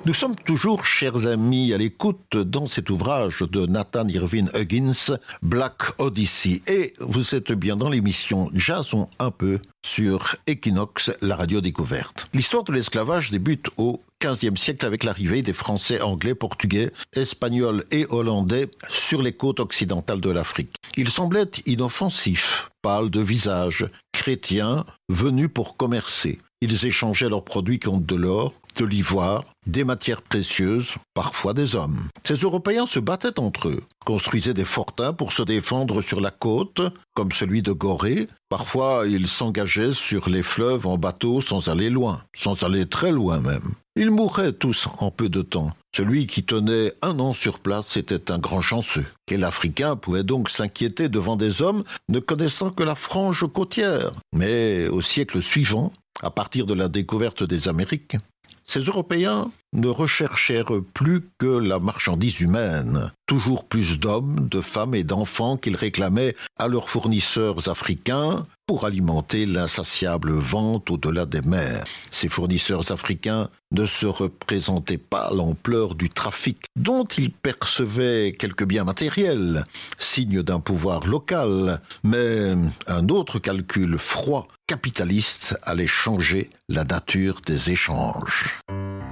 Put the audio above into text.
Nous sommes toujours, chers amis, à l'écoute dans cet ouvrage de Nathan Irving Huggins, Black Odyssey. Et vous êtes bien dans l'émission Jason un peu sur Equinox, la radio découverte. L'histoire de l'esclavage débute au XVe siècle avec l'arrivée des Français, Anglais, Portugais, Espagnols et Hollandais sur les côtes occidentales de l'Afrique. Ils semblaient inoffensifs, pâles de visage, chrétiens, venus pour commercer. Ils échangeaient leurs produits contre de l'or, de l'ivoire, des matières précieuses, parfois des hommes. Ces Européens se battaient entre eux, construisaient des fortins pour se défendre sur la côte, comme celui de Gorée. Parfois, ils s'engageaient sur les fleuves en bateau sans aller loin, sans aller très loin même. Ils mouraient tous en peu de temps. Celui qui tenait 1 an sur place était un grand chanceux. Quel Africain pouvait donc s'inquiéter devant des hommes ne connaissant que la frange côtière? Mais au siècle suivant, à partir de la découverte des Amériques, ces Européens ne recherchèrent plus que la marchandise humaine, toujours plus d'hommes, de femmes et d'enfants qu'ils réclamaient à leurs fournisseurs africains pour alimenter l'insatiable vente au-delà des mers. Ces fournisseurs africains ne se représentaient pas l'ampleur du trafic, dont ils percevaient quelques biens matériels, signe d'un pouvoir local, mais un autre calcul froid, capitaliste, allait changer la nature des échanges.